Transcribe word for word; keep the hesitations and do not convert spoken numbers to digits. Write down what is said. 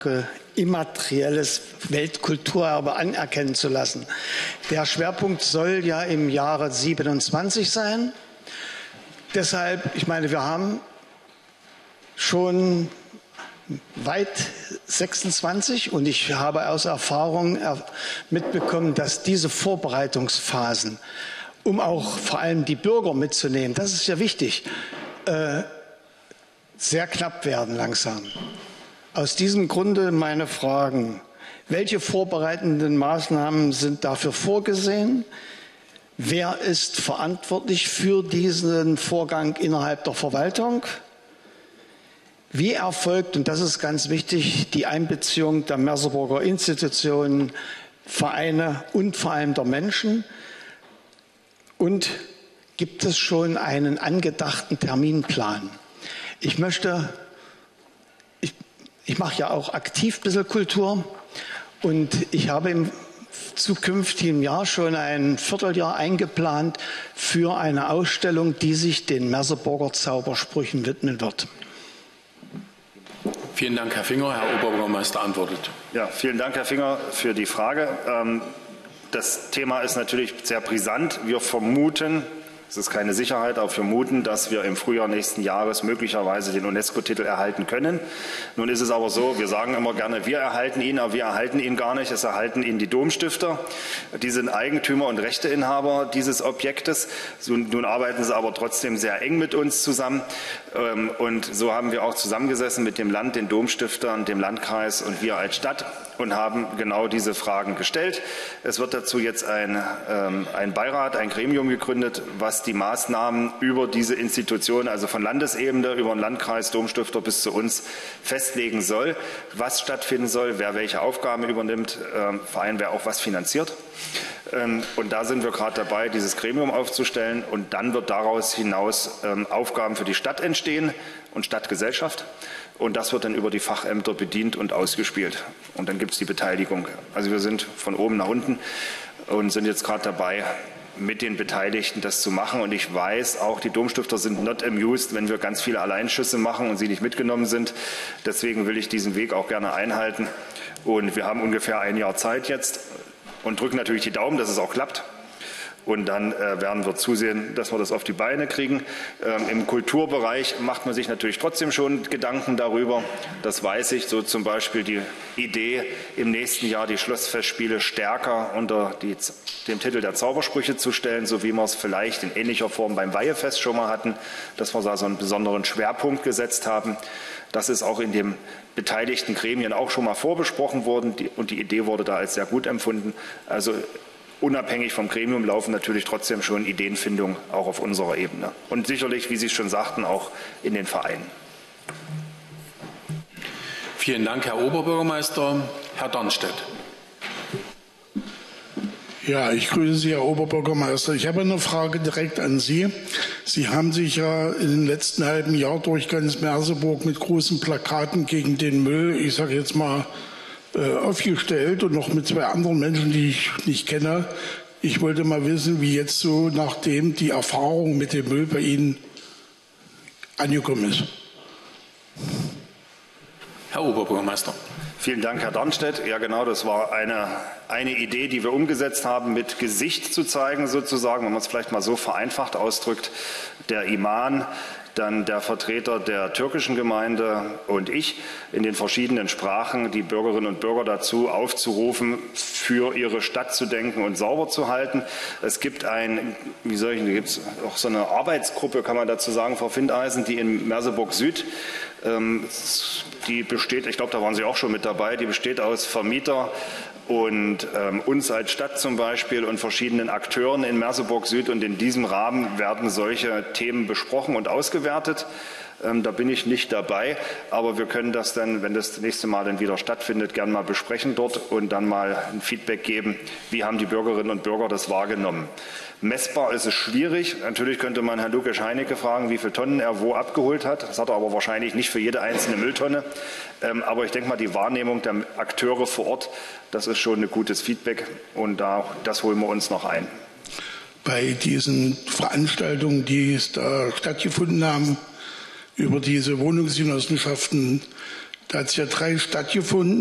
immaterielles Weltkulturerbe anerkennen zu lassen. Der Schwerpunkt soll ja im Jahre siebenundzwanzig sein. Deshalb, ich meine, wir haben schon weit sechsundzwanzig und ich habe aus Erfahrung mitbekommen, dass diese Vorbereitungsphasen, um auch vor allem die Bürger mitzunehmen, das ist ja wichtig, äh, sehr knapp werden langsam. Aus diesem Grunde meine Fragen. Welche vorbereitenden Maßnahmen sind dafür vorgesehen? Wer ist verantwortlich für diesen Vorgang innerhalb der Verwaltung? Wie erfolgt, und das ist ganz wichtig, die Einbeziehung der Merseburger Institutionen, Vereine und vor allem der Menschen? Und gibt es schon einen angedachten Terminplan? Ich möchte, ich, ich mache ja auch aktiv ein bisschen Kultur und ich habe im zukünftigen Jahr schon ein Vierteljahr eingeplant für eine Ausstellung, die sich den Merseburger Zaubersprüchen widmen wird. Vielen Dank, Herr Finger. Herr Oberbürgermeister antwortet. Ja, vielen Dank, Herr Finger, für die Frage. Das Thema ist natürlich sehr brisant. Wir vermuten, es ist keine Sicherheit, aber wir vermuten, dass wir im Frühjahr nächsten Jahres möglicherweise den UNESCO-Titel erhalten können. Nun ist es aber so, wir sagen immer gerne, wir erhalten ihn, aber wir erhalten ihn gar nicht. Es erhalten ihn die Domstifter. Die sind Eigentümer und Rechteinhaber dieses Objektes. Nun arbeiten sie aber trotzdem sehr eng mit uns zusammen. Und so haben wir auch zusammengesessen mit dem Land, den Domstiftern, dem Landkreis und wir als Stadt und haben genau diese Fragen gestellt. Es wird dazu jetzt ein, ähm, ein Beirat, ein Gremium gegründet, was die Maßnahmen über diese Institution, also von Landesebene über den Landkreis, Domstifter bis zu uns festlegen soll, was stattfinden soll, wer welche Aufgaben übernimmt, ähm, vor allem wer auch was finanziert. Ähm, und da sind wir gerade dabei, dieses Gremium aufzustellen und dann wird daraus hinaus ähm, Aufgaben für die Stadt entstehen und Stadtgesellschaft. Und das wird dann über die Fachämter bedient und ausgespielt. Und dann gibt es die Beteiligung. Also wir sind von oben nach unten und sind jetzt gerade dabei, mit den Beteiligten das zu machen. Und ich weiß, auch die Domstifter sind not amused, wenn wir ganz viele Alleinschüsse machen und sie nicht mitgenommen sind. Deswegen will ich diesen Weg auch gerne einhalten. Und wir haben ungefähr ein Jahr Zeit jetzt und drücken natürlich die Daumen, dass es auch klappt. Und dann äh, werden wir zusehen, dass wir das auf die Beine kriegen. Ähm, Im Kulturbereich macht man sich natürlich trotzdem schon Gedanken darüber. Das weiß ich, so zum Beispiel die Idee, im nächsten Jahr die Schlossfestspiele stärker unter die, den Titel der Zaubersprüche zu stellen, so wie wir es vielleicht in ähnlicher Form beim Weihefest schon mal hatten, dass wir da so einen besonderen Schwerpunkt gesetzt haben. Das ist auch in den beteiligten Gremien auch schon mal vorbesprochen worden die, und die Idee wurde da als sehr gut empfunden. Also unabhängig vom Gremium laufen natürlich trotzdem schon Ideenfindungen auch auf unserer Ebene. Und sicherlich, wie Sie es schon sagten, auch in den Vereinen. Vielen Dank, Herr Oberbürgermeister. Herr Dornstedt. Ja, ich grüße Sie, Herr Oberbürgermeister. Ich habe eine Frage direkt an Sie. Sie haben sich ja in den letzten halben Jahr durch ganz Merseburg mit großen Plakaten gegen den Müll, ich sage jetzt mal, aufgestellt und noch mit zwei anderen Menschen, die ich nicht kenne. Ich wollte mal wissen, wie jetzt so nachdem die Erfahrung mit dem Müll bei Ihnen angekommen ist. Herr Oberbürgermeister. Vielen Dank, Herr Dornstedt. Ja, genau, das war eine, eine Idee, die wir umgesetzt haben, mit Gesicht zu zeigen sozusagen, wenn man es vielleicht mal so vereinfacht ausdrückt. Der Imam, dann der Vertreter der türkischen Gemeinde und ich in den verschiedenen Sprachen die Bürgerinnen und Bürger dazu aufzurufen, für ihre Stadt zu denken und sauber zu halten. Es gibt ein, wie soll ich, gibt es auch so eine Arbeitsgruppe, kann man dazu sagen, Frau Findeisen, die in Merseburg Süd, ähm, die besteht, ich glaube, da waren Sie auch schon mit dabei, die besteht aus Vermieter und ähm, uns als Stadt zum Beispiel und verschiedenen Akteuren in Merseburg Süd. Und in diesem Rahmen werden solche Themen besprochen und ausgewertet. Ähm, da bin ich nicht dabei, aber wir können das dann, wenn das nächste Mal dann wieder stattfindet, gern mal besprechen dort und dann mal ein Feedback geben, wie haben die Bürgerinnen und Bürger das wahrgenommen. Messbar ist es schwierig. Natürlich könnte man Herrn Lukas Heinecke fragen, wie viele Tonnen er wo abgeholt hat. Das hat er aber wahrscheinlich nicht für jede einzelne Mülltonne. Ähm, aber ich denke mal, die Wahrnehmung der Akteure vor Ort, das ist schon ein gutes Feedback und da, das holen wir uns noch ein. Bei diesen Veranstaltungen, die da stattgefunden haben, über diese Wohnungsgenossenschaften, Da hat es ja drei stattgefunden.